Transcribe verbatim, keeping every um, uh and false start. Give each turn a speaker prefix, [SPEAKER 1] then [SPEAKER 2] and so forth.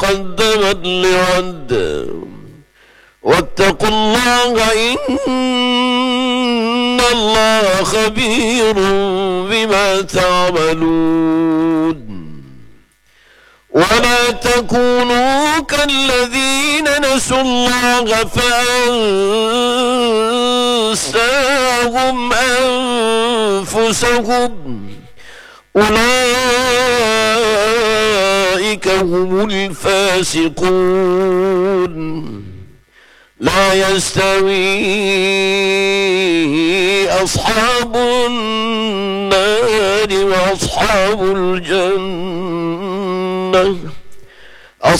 [SPEAKER 1] قدمت لغد واتقوا الله إن الله خبير بما تعملون ولا تكونوا كالذين نسوا الله فأنساهم أنفسهم أولئك هم الفاسقون لا يستوي أصحاب النار وأصحاب الجنة